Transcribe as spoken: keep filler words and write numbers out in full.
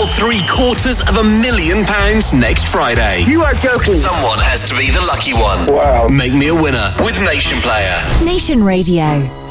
for three quarters of a million pounds next Friday. You are joking. Someone has to be the lucky one. Wow. Make me a winner with Nation Player. Nation Radio.